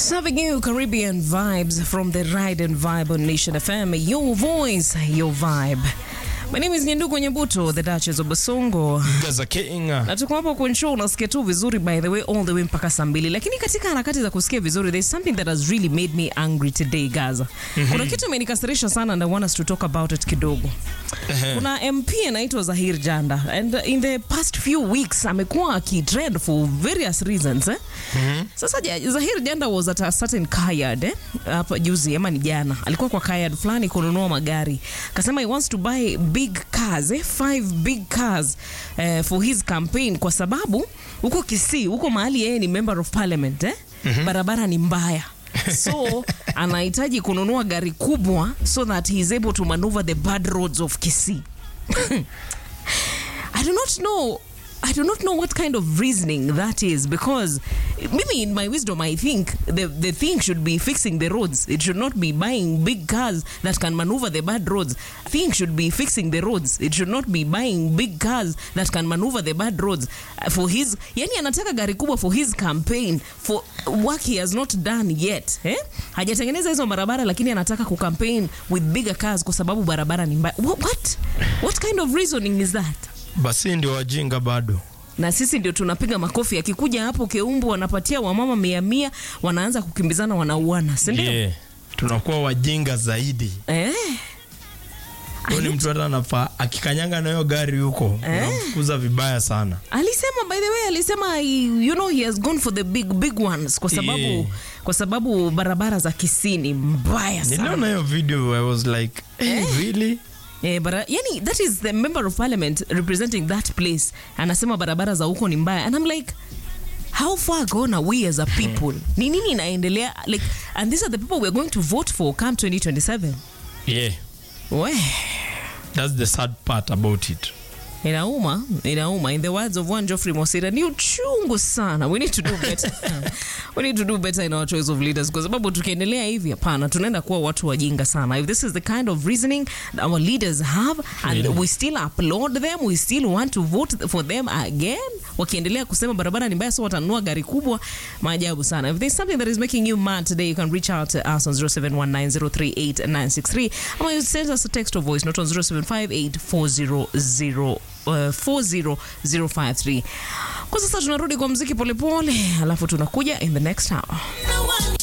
Serving you Caribbean vibes from the Ride and Vibe on Nation FM. Your voice, your vibe. My name is Nyenduko Nyebuto, the Duchess of Basongo. Gaza Kinga. Na tuko hapo kuensure unasikia tu vizuri by the way all the way mpaka saa 2. Lakini katika harakati za kusikia vizuri, there's something that has really made me angry today, Gaza. Kuna kitu imenikasirisha sana and I want us to talk about it kidogo. Kuna MP anaitwa Zahir Janda and in the past few weeks amekuwa akitrend for various reasons. Sasa Zahir Janda was at a certain car yard hapa juzi ama ni jana. Alikuwa kwa car yard fulani kununua magari. Akasema he wants to buy big cars, 5 big cars for his campaign kwa sababu huko Kisii, huko mahali yeye ni member of parliament barabara ni mbaya. So anahitaji kununua gari kubwa so that he is able to maneuver the bad roads of Kisii. I do not know what kind of reasoning that is, because maybe in my wisdom I think the thing should be fixing the roads. It should not be buying big cars that can maneuver the bad roads. The thing should be fixing the roads. It should not be buying big cars that can maneuver the bad roads. For his, yani anataka gari kubwa for his campaign, for work he has not done yet. Hajatengeneza hizo barabara lakini anataka kucampaign with bigger cars kwa sababu barabara ni mbaya. What kind of reasoning is that? Basi ndio wajinga bado. Na sisi ndio tunapiga makofi. Akikuja hapo Keumbu wanapatia wamama 100 wanaanza kukimbizana wanauana, si ndio? Yeah. Tunakuwa wajinga zaidi. Ni mtu anafaa akikanyanga na hiyo gari huko unamfukuza vibaya sana. Alisema by the way, alisema you know he has gone for the big ones kwa sababu barabara za Kisii ni mbaya sana. Niliona hiyo video, I was like, really? But yani that is the member of parliament representing that place. Anasema barabara za huko ni mbaya. And I'm like, how far gone are we as a people? Ni nini inaendelea? Like, and these are the people we're going to vote for come 2027. Yeah. That's the sad part about it. Inauma. In the words of one Geoffrey Mosira, ni uchungu sana. We need to do better. We need to do better in our choice of leaders, kwa sababu tukiendelea hivi hapana tunaenda kuwa watu wajinga sana. If this is the kind of reasoning that our leaders have and we still applaud them, we still want to vote for them again, wakiendelea kusema barabara ni mbaya so watanunua gari kubwa, maajabu sana. If there's something that is making you mad today, you can reach out to us on 0719038963 or you send us a text or voice note on 0758400053. Kwa sasa tunarudi kwa muziki polepole alafu tunakuja in the next hour.